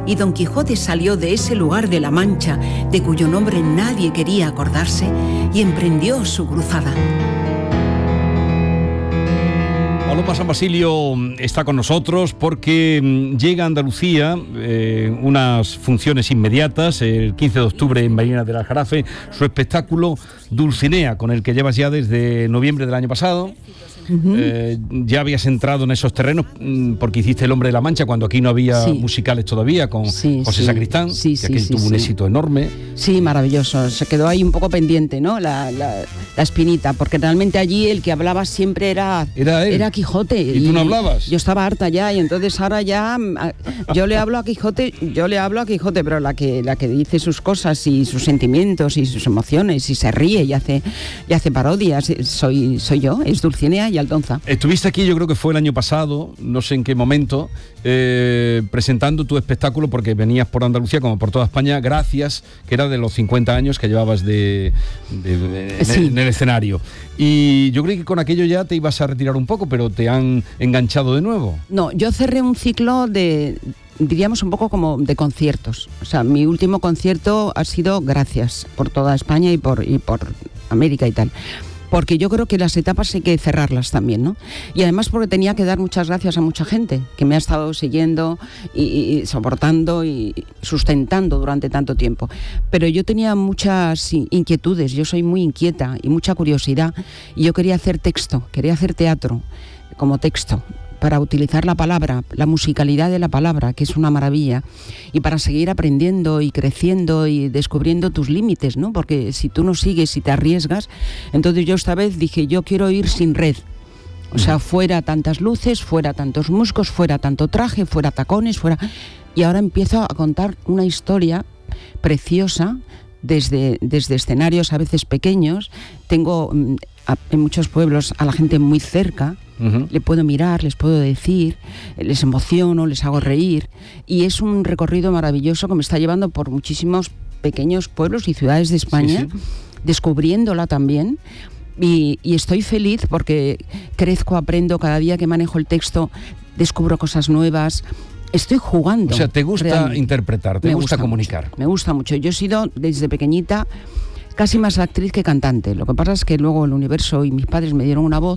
y Don Quijote salió de ese lugar de la Mancha, de cuyo nombre nadie quería acordarse, y emprendió su cruzada. Paloma San Basilio está con nosotros porque llega a Andalucía unas funciones inmediatas, el 15 de octubre en Mairena del Aljarafe, su espectáculo Dulcinea, con el que llevas ya desde noviembre del año pasado. Ya habías entrado en esos terrenos porque hiciste El Hombre de la Mancha cuando aquí no había musicales todavía, con José Sacristán, que aquí tuvo un éxito enorme. Sí, maravilloso. Se quedó ahí un poco pendiente, ¿no? La espinita, porque realmente allí el que hablaba siempre era Quijote. ¿Y tú no hablabas? Yo estaba harta ya, y entonces ahora ya yo le hablo a Quijote, pero la que dice sus cosas y sus sentimientos y sus emociones y se ríe y hace parodias, soy yo, es Dulcinea y Aldonza. Estuviste aquí, yo creo que fue el año pasado, no sé en qué momento, presentando tu espectáculo, porque venías por Andalucía como por toda España, Gracias, que era de los 50 años que llevabas en el escenario. Y yo creí que con aquello ya te ibas a retirar un poco, pero te han enganchado de nuevo. No, yo cerré un ciclo diríamos un poco como de conciertos. O sea, mi último concierto ha sido Gracias por toda España y por América y tal. Porque yo creo que las etapas hay que cerrarlas también, ¿no? Y además porque tenía que dar muchas gracias a mucha gente que me ha estado siguiendo y soportando y sustentando durante tanto tiempo. Pero yo tenía muchas inquietudes, yo soy muy inquieta y mucha curiosidad, y yo quería hacer texto, quería hacer teatro como texto, para utilizar la palabra, la musicalidad de la palabra, que es una maravilla, y para seguir aprendiendo y creciendo y descubriendo tus límites, ¿no? Porque si tú no sigues y te arriesgas, entonces yo esta vez dije, yo quiero ir sin red. O sea, fuera tantas luces, fuera tantos músicos, fuera tanto traje, fuera tacones, Y ahora empiezo a contar una historia preciosa desde escenarios a veces pequeños. Tengo en muchos pueblos a la gente muy cerca. Le puedo mirar, les puedo decir, les emociono, les hago reír, y es un recorrido maravilloso que me está llevando por muchísimos pequeños pueblos y ciudades de España, descubriéndola también, y estoy feliz porque crezco, aprendo, cada día que manejo el texto descubro cosas nuevas. Estoy jugando. O sea, ¿te gusta realmente interpretar? ¿Te gusta comunicar? Mucho, me gusta mucho. Yo he sido desde pequeñita casi más actriz que cantante. Lo que pasa es que luego el universo y mis padres me dieron una voz